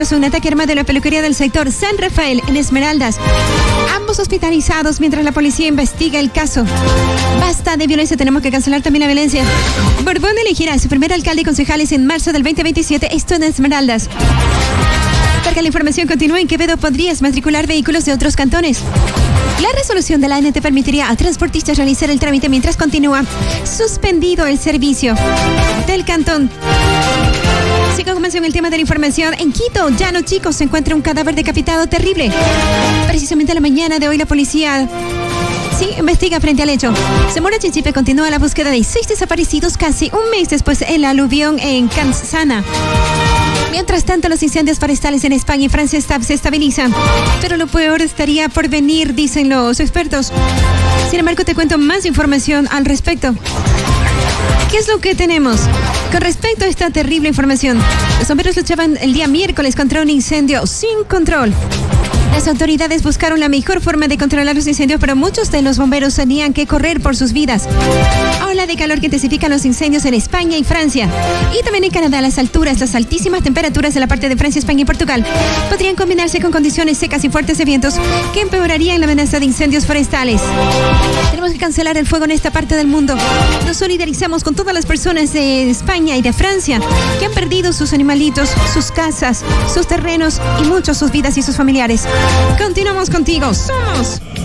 Un ataque armado en la peluquería del sector San Rafael, en Esmeraldas. Ambos hospitalizados mientras la policía investiga el caso. Basta de violencia, tenemos que cancelar también la violencia. Borbón elegirá a su primer alcalde y concejales en marzo del 2027, esto en Esmeraldas. Porque la información continúa. En Quevedo podrías matricular vehículos de otros cantones. La resolución de la ANT permitiría a transportistas realizar el trámite mientras continúa suspendido el servicio del cantón. Sigo con el tema de la información. En Quito, Llano Chico, se encuentra un cadáver decapitado terrible. Precisamente a la mañana de hoy la policía investiga frente al hecho. Zamora Chinchipe continúa la búsqueda de 6 desaparecidos casi un mes después del aluvión en Canzana. Mientras tanto, los incendios forestales en España y Francia se estabilizan. Pero lo peor estaría por venir, dicen los expertos. Sin embargo, te cuento más información al respecto. ¿Qué es lo que tenemos? Con respecto a esta terrible información, los bomberos luchaban el día miércoles contra un incendio sin control. Las autoridades buscaron la mejor forma de controlar los incendios, pero muchos de los bomberos tenían que correr por sus vidas. Ola de calor que intensifican los incendios en España y Francia. Y también en Canadá, las altísimas temperaturas en la parte de Francia, España y Portugal podrían combinarse con condiciones secas y fuertes de vientos que empeorarían la amenaza de incendios forestales. Tenemos que cancelar el fuego en esta parte del mundo. Nos solidarizamos con todas las personas de España y de Francia que han perdido sus animalitos, sus casas, sus terrenos y muchos sus vidas y sus familiares. Continuamos contigo. Somos